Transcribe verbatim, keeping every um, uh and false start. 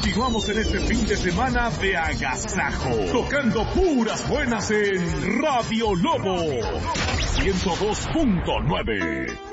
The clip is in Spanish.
Continuamos en este fin de semana de agasajo, tocando puras buenas en Radio Lobo ciento dos punto nueve.